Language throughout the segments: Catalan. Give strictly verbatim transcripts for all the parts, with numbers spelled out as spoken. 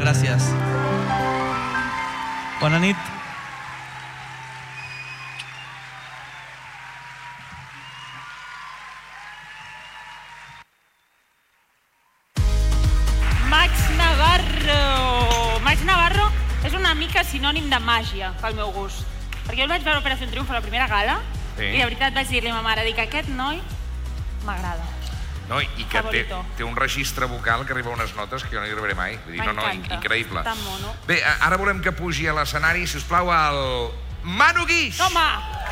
Gràcies. Bona nit. Max Navarro. Max Navarro és una mica sinònim de màgia, pel meu gust. Perquè jo el vaig veure a Operació Triunfo a la primera gala i de veritat vaig dir-li a ma mare, dic, aquest noi m'agrada. No, i que té, té un registre vocal que arriba a unes notes que jo no hi arribaré mai. Vull dir, no, no, increïble. Tan mono. Bé, ara volem que pugi a l'escenari, si us plau, el Manu Guix. Toma!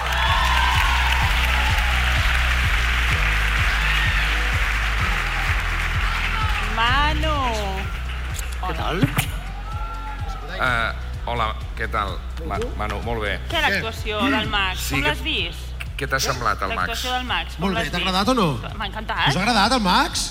Manu! Què tal? Uh, hola, què tal? Ma Manu, molt bé. Què l'actuació del Max? Sí, Com que- l'has vist? Què t'ha semblat, el Max? L'actuació del Max, com Molt bé, l'has t'ha vist? agradat o no? M'ha encantat. Us ha agradat, el Max?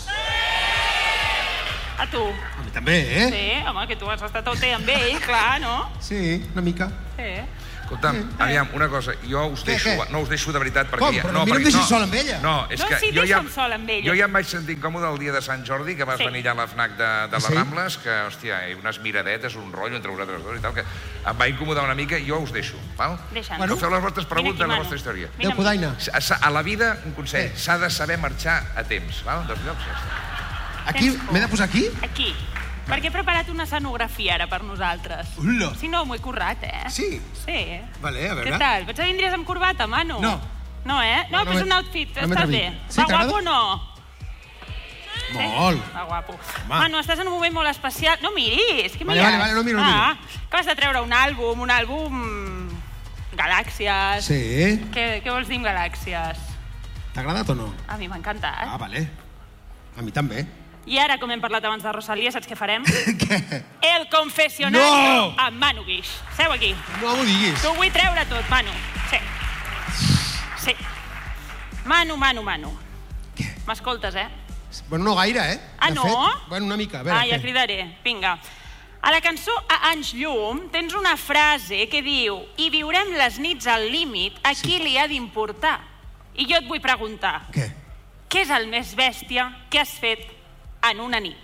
A tu? A mi també, eh? Sí, home, que tu has estat al té amb ell, clar, no? Sí, una mica. Sí. Escolta'm, aviam, una cosa, jo us Què, deixo, què? no us deixo de veritat perquè... Com? ja- Però a mi no em deixis sol amb ella. No, és No, que sí, jo ja, deixa'm sol amb ella. jo ja em vaig sentir incòmode el dia de Sant Jordi, que vas Sí. venir allà a la FNAC de, de les Sí? Rambles, que, hòstia, hi ha unes miradetes, un rotllo entre vosaltres dos i tal, que em va incomodar una mica i jo us deixo, val? Deixa'ns. Bueno, feu les vostres Vine preguntes, aquí, la Manu. vostra història. Vine Déu Codaina. A, a la vida, un consell, s'ha de saber marxar a temps, val? Dos llocs, ja està. Aquí? Tens por. M'he de posar aquí? Aquí. Perquè he preparat una escenografia ara per nosaltres. Ula. Si no, m'ho he currat, eh? Sí? Sí. Vale, a veure. Què tal? Pensava que vindries amb corbata, Manu? No. No, eh? No, No, no però és m'he- un outfit. no m'he Està atrevit. bé. Sí, Va t'agrada? guapo o no? Molt. Va guapo. Home. Manu, estàs en un moment molt especial. No miris, què Vale, mires? vale, vale, no miro, no ah, que vas de treure un àlbum, un àlbum... Galàxies. Sí. Què, què vols dir amb Galàxies? T'ha agradat o no? A mi m'ha encantat. Ah, vale. A mi també. I ara, com hem parlat abans de Rosalia, saps què farem? Què? El confessionari No! amb Manu Guix. Seu aquí. No m'ho diguis. T'ho vull treure tot, Manu. Sí. Sí. Manu, Manu, Manu. Què? M'escoltes, eh? Bueno, no gaire, eh? Ah, De no? Fet, bueno, una mica. A veure, Ah, ja què? cridaré. Vinga. A la cançó A anys llum tens una frase que diu i viurem les nits al límit, a qui li ha d'importar? I jo et vull preguntar, Què? què és el més bèstia que has fet en una nit?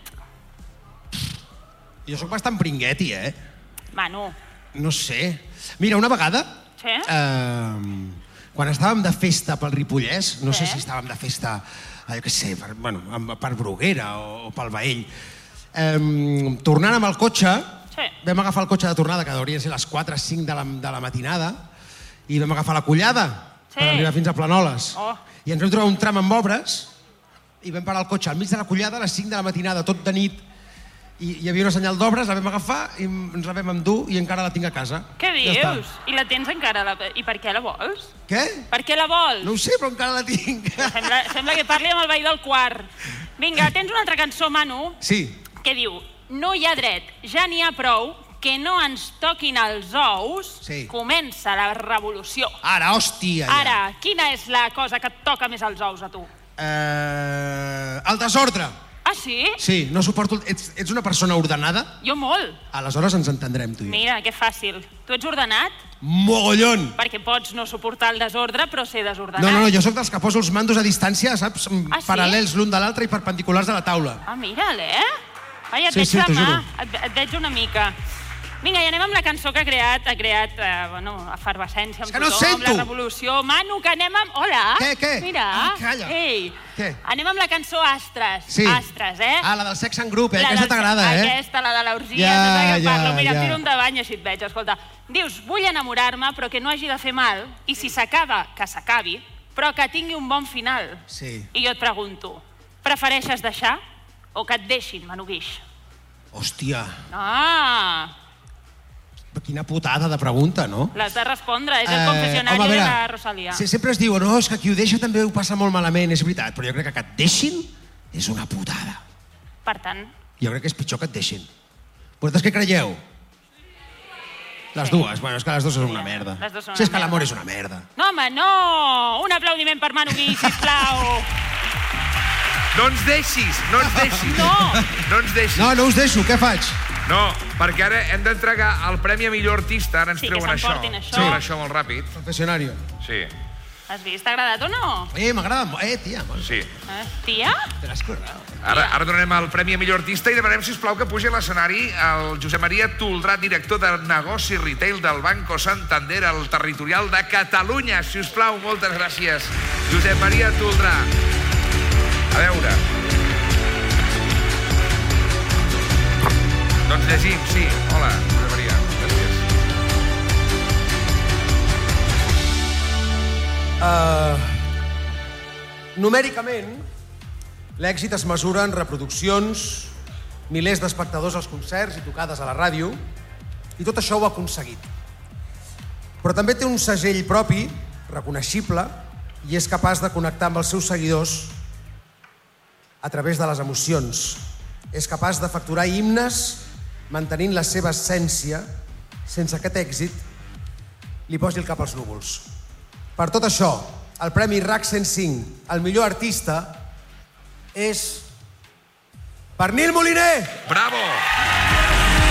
Jo sóc bastant pringueti, eh? Manu. No sé. Mira, una vegada... Sí? Eh, quan estàvem de festa pel Ripollès, no Sí. sé si estàvem de festa, eh, jo què sé, per, bueno, amb- per Bruguera o, o pel Baell, eh, tornant amb el cotxe, Sí. vam agafar el cotxe de tornada, que haurien de ser les quatre o cinc de la, de la matinada, i vam agafar la collada Sí. per arribar fins a Planoles. Oh. I ens vam trobar un tram amb obres i vam parar el cotxe al mig de la collada a les cinc de la matinada, tot de nit, i hi havia una senyal d'obres, la vam agafar i ens la vam endur i encara la tinc a casa. Què Ja està. dius? I la tens encara? La... I per què la vols? Què? Per què la vols? No ho sé, però encara la tinc. Sembla, sembla que parli amb el veí del quart. Vinga, tens una altra cançó, Manu, Sí. que diu no hi ha dret, ja n'hi ha prou, que no ens toquin els ous, Sí. comença la revolució. Ara, hòstia. Ja. Ara, quina és la cosa que et toca més els ous a tu? Eh, el desordre. Ah, sí? Sí, no suporto... Ets, ets una persona ordenada? Jo molt. Aleshores ens entendrem, tu i jo. Mira, que fàcil. Tu ets ordenat? Mogollon! Perquè pots no suportar el desordre, però ser desordenat. No, no, no, jo sóc dels que poso els mandos a distància, saps? Ah, sí? Paral·lels l'un de l'altre i perpendiculars a la taula. Ah, mira'l, eh? Vaja, et Sí, veig sí, la t'ho mà, juro. et, et veig una mica. Vinga, i anem amb la cançó que ha creat, ha creat, eh, bueno, efervescència amb És que no tothom, sento! la revolució. Manu, que anem amb... Hola! Què, què? Mira. Ah, calla. Ei, Què? anem amb la cançó Astres. Sí. Astres, eh? Ah, la del Sex and Group, eh? La Aquesta del- t'agrada, eh? Aquesta, la de l'orgia, Ja, saps de què ja, parlo? Mira, ja. tiro endavant i així et veig, escolta. Dius, vull enamorar-me, però que no hagi de fer mal, i si s'acaba, que s'acabi, però que tingui un bon final. Sí. I jo et pregunto, prefereixes deixar o que et deixin, Manu Guix? Hòstia, Ah, quina putada de pregunta, no? l'has de respondre, és el Eh, confessionari home, a de veure, la Rosalia. se- Sempre es diu, no, és que qui ho deixa també ho passa molt malament, és veritat, però jo crec que que et deixin és una putada. Per tant, Jo crec que és pitjor que et deixin. Vosaltres què creieu? Les Sí. dues, bueno, és que les dues són una merda. Les dues són Si és una que l'amor merda. és una merda. no, home, no! Un aplaudiment per Manu Guix, sisplau! No ens deixis, no ens deixis. No! No ens deixis. No, no us deixo, què faig? No, perquè ara hem d'entregar el Premi a millor artista, ara ens Sí, que treuen això. s'emportin això. Treuen això molt ràpid. Confessionario. Sí. Has vist? T'ha agradat o no? Eh, m'agrada molt. Eh, tia. Molt. Sí. Eh, tia? Te l'has currat. Ara, ara donem el Premi a millor artista i demanem, sisplau, que pugi a l'escenari el Josep Maria Toldrà, director de negoci retail del Banco Santander, al territorial de Catalunya. Sisplau, moltes gràcies. Josep Maria Toldrà. A veure. Doncs llegim, sí. Hola, Josep Maria. Gràcies. Uh, numèricament, l'èxit es mesura en reproduccions, milers d'espectadors als concerts i tocades a la ràdio, i tot això ho ha aconseguit. Però també té un segell propi, reconeixible, i és capaç de connectar amb els seus seguidors a través de les emocions. És capaç de facturar himnes mantenint la seva essència sense que aquest èxit li posi el cap als núvols. Per tot això, el Premi RAC cent cinc, el millor artista, és Pernil Moliner! Bravo!